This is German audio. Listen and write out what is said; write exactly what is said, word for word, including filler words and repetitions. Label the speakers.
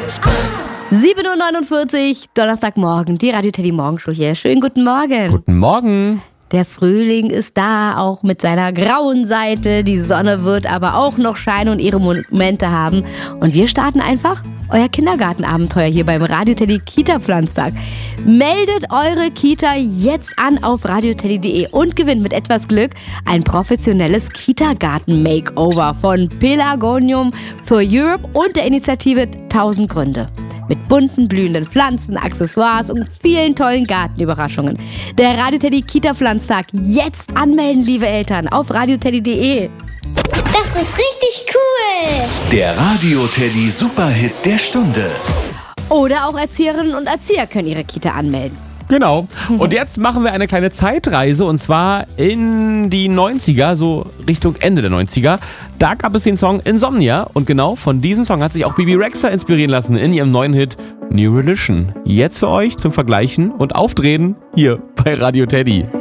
Speaker 1: sieben Uhr neunundvierzig, Donnerstagmorgen, die Radio Teddy Morgenshow hier. Schönen guten Morgen.
Speaker 2: Guten Morgen.
Speaker 1: Der Frühling ist da, auch mit seiner grauen Seite. Die Sonne wird aber auch noch scheinen und ihre Momente haben. Und wir starten einfach euer Kindergartenabenteuer hier beim Radio Teddy Kita-Pflanztag. Meldet eure Kita jetzt an auf radioteddy punkt de und gewinnt mit etwas Glück ein professionelles Kita-Garten-Makeover von Pelargonium for Europe und der Initiative tausend Gründe. Mit bunten, blühenden Pflanzen, Accessoires und vielen tollen Gartenüberraschungen. Der Radio Teddy Kita-Pflanztag. Jetzt anmelden, liebe Eltern, auf radioteddy punkt de.
Speaker 3: Das ist richtig cool.
Speaker 4: Der Radio Teddy Superhit der Stunde.
Speaker 1: Oder auch Erzieherinnen und Erzieher können ihre Kita anmelden.
Speaker 2: Genau. Und jetzt machen wir eine kleine Zeitreise und zwar in die neunziger, so Richtung Ende der neunziger. Da gab es den Song Insomnia und genau von diesem Song hat sich auch Bibi Rexha inspirieren lassen in ihrem neuen Hit New Religion. Jetzt für euch zum Vergleichen und Aufdrehen hier bei Radio Teddy.